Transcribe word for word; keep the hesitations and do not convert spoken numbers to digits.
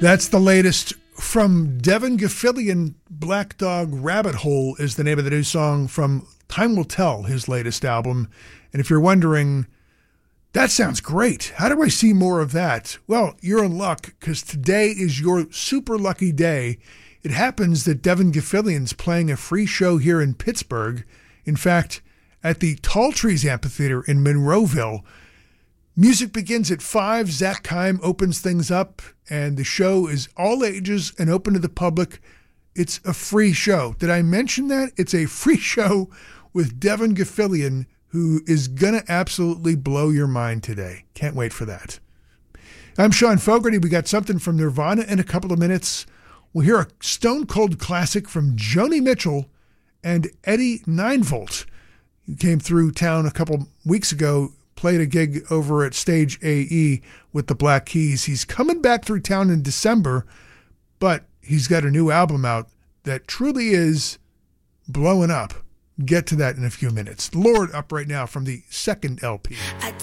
That's the latest from Devin Gilfillian. Black Dog Rabbit Hole is the name of the new song from Time Will Tell, his latest album. And if you're wondering, that sounds great, how do I see more of that? Well, you're in luck, because today is your super lucky day. It happens that Devin Gilfillian's playing a free show here in Pittsburgh. In fact, at the Tall Trees Amphitheater in Monroeville. Music begins at five. Zach Keim opens things up, and the show is all ages and open to the public. It's a free show. Did I mention that? It's a free show with Devin Gilfillian, who is going to absolutely blow your mind today. Can't wait for that. I'm Sean Fogarty. We got something from Nirvana in a couple of minutes. We'll hear a Stone Cold classic from Joni Mitchell and Eddie Ninevolt. He came through town a couple weeks ago, played a gig over at Stage A E with the Black Keys. He's coming back through town in December, but he's got a new album out that truly is blowing up. Get to that in a few minutes. Lorde up right now from the second L P. I